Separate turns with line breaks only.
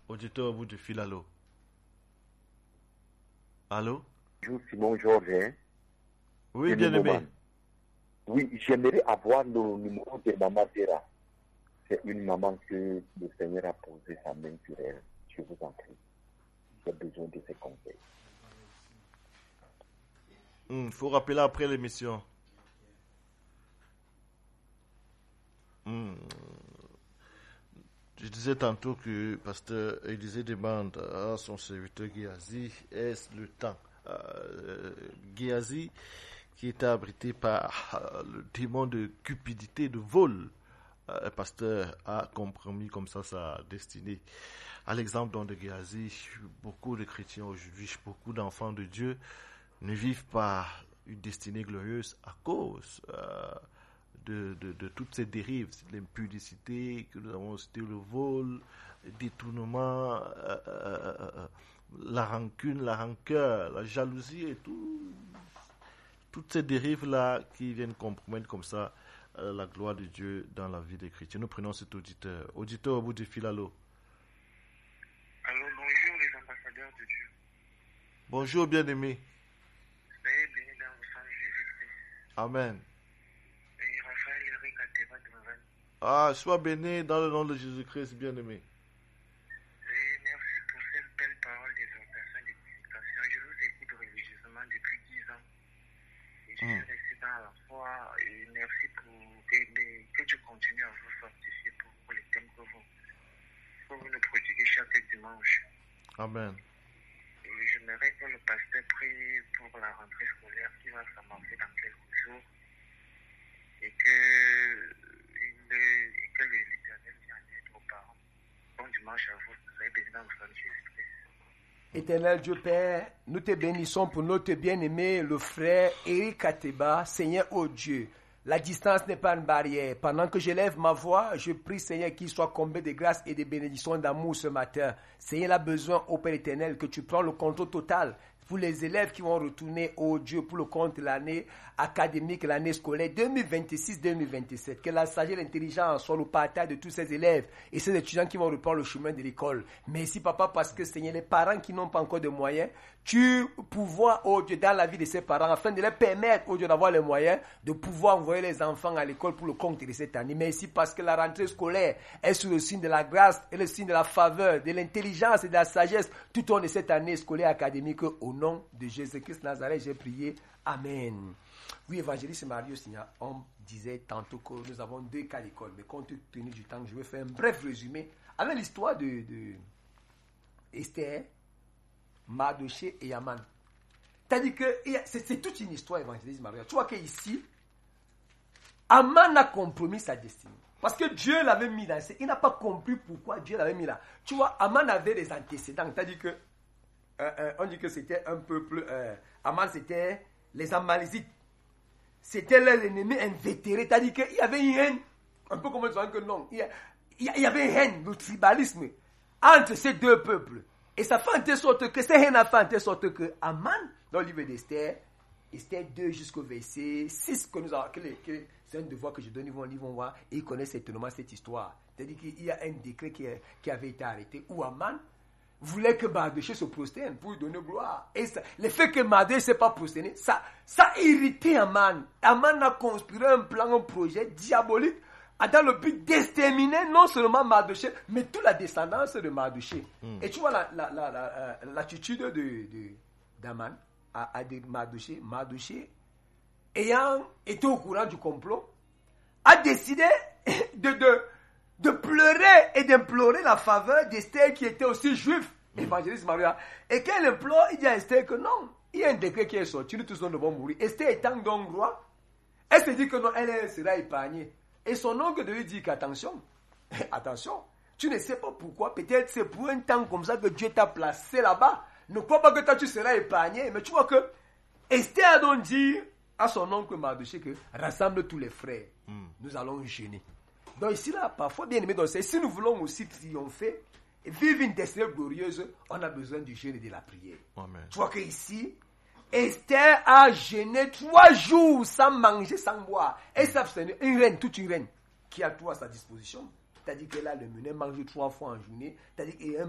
Auditeur au bout du fil, allô? Allô?
Bonjour Simon Georges.
Oui, bien aimé.
Oui, j'aimerais avoir le numéro de Maman Vera. C'est une maman que le Seigneur a posé sa main sur elle. Je vous en prie. J'ai besoin de ses conseils.
Faut rappeler après l'émission. Je disais tantôt que Pasteur Élisée demande à son serviteur Géasi, est-ce le temps? Géasi, qui était abrité par le démon de cupidité, de vol, le pasteur a compromis comme ça sa destinée. À l'exemple donc de Géasi, beaucoup de chrétiens aujourd'hui, beaucoup d'enfants de Dieu ne vivent pas une destinée glorieuse à cause de toutes ces dérives, l'impudicité que nous avons cité, le vol, le détournement, la rancune, la rancœur, la jalousie et toutes ces dérives-là qui viennent compromettre comme ça la gloire de Dieu dans la vie des chrétiens. Nous prenons cet auditeur. Auditeur au bout du fil, allô?
Allô, bonjour les ambassadeurs de Dieu.
Bonjour, bien-aimé.
Soyez bénis dans vos sang Jésus-Christ.
Amen.
Et Raphaël Eric Ateba de Nouvelle.
Ah, sois béni dans le nom de Jésus-Christ, bien-aimé.
Et merci pour cette belle parole d'exhortation, d'édification. Je vous écoute religieusement depuis 10 ans. Et je suis resté dans la foi. Et merci pour que tu continues à vous fortifier pour les thèmes que vous nous prodiguez chaque dimanche.
Amen.
Et j'aimerais que le pasteur prie pour la rentrée scolaire qui va s'amorcer dans quelques jours. Et que l'Éternel vienne en aide aux parents. Bon dimanche à vous. Soyez bénis dans le nom de Jésus-Christ.
Éternel Dieu Père, nous te bénissons pour notre bien-aimé, le frère Eric Ateba. Seigneur, oh Dieu, la distance n'est pas une barrière. Pendant que j'élève ma voix, je prie, Seigneur, qu'il soit comblé de grâce et de bénédictions d'amour ce matin. Seigneur, il a besoin, ô Père éternel, que tu prends le contrôle total pour les élèves qui vont retourner, oh Dieu, pour le compte de l'année académique, l'année scolaire 2026-2027. Que la sagesse et l'intelligence soient le partage de tous ces élèves et ces étudiants qui vont reprendre le chemin de l'école. Merci, Papa, parce que, Seigneur, les parents qui n'ont pas encore de moyens, tu pouvoir, oh Dieu, dans la vie de ces parents, afin de leur permettre, oh Dieu, d'avoir les moyens de pouvoir envoyer les enfants à l'école pour le compte de cette année. Merci parce que la rentrée scolaire est sous le signe de la grâce et le signe de la faveur, de l'intelligence et de la sagesse tout au long de cette année scolaire académique. Au nom de Jésus-Christ Nazareth, j'ai prié. Amen. Oui, évangéliste Mario Signa, on disait tantôt que nous avons 2 cas d'école, mais compte tenu du temps, je vais faire un bref résumé avec l'histoire de Esther, Mardoché et Haman. C'est-à-dire que c'est toute une histoire, évangéliste Mario. Tu vois qu'ici, Haman a compromis sa destinée. Parce que Dieu l'avait mis là. Il n'a pas compris pourquoi Dieu l'avait mis là. Tu vois, Haman avait des antécédents. C'est-à-dire que on dit que c'était un peuple. Haman, c'était les Amalécites. C'était leur ennemi invétéré. C'est-à-dire qu'il y avait une haine. Un peu comme on dit que non. Il y avait une haine, le tribalisme entre ces deux peuples. Et ça fait en telle sorte que, cette haine a fait en telle sorte que Haman, dans le livre d'Esther, Esther 2 jusqu'au verset 6, que nous avons, c'est un devoir que je donne, ils vont voir, et ils connaissent certainement cette histoire. C'est-à-dire qu'il y a un décret qui avait été arrêté, où Haman voulait que Mardoché se prosterne pour lui donner gloire. Et ça, le fait que Mardoché ne s'est pas prosterné, ça a irrité Haman. Haman a construit un plan, un projet diabolique, dans le but d'exterminer non seulement Mardoché, mais toute la descendance de Mardoché. Et tu vois l'attitude d'Haman à Mardoché. Mardoché, ayant été au courant du complot, a décidé de pleurer et d'implorer la faveur d'Esther qui était aussi juif, évangéliste Maria. Et qu'elle implore, il dit à Esther que non, il y a un décret qui est sorti, nous tous nous devons mourir. Esther étant donc roi, elle se dit que non, elle sera épargnée. Et son oncle de lui dit qu'attention, attention, tu ne sais pas pourquoi, peut-être c'est pour un temps comme ça que Dieu t'a placé là-bas. Ne crois pas que toi tu seras épargné. Mais tu vois que Esther a donc dit à son oncle Mardoché que rassemble tous les frères, nous allons jeûner. Donc ici là, parfois bien aimé, si nous voulons aussi triompher et vivre une destinée glorieuse, on a besoin du jeûne et de la prière.
Amen.
Tu vois que ici, Esther a jeûné 3 jours sans manger, sans boire. Et ça, c'est une reine, toute une reine, qui a tout à sa disposition. C'est-à-dire qu'elle a le menu, mange 3 fois en journée. C'est-à-dire qu'il y a un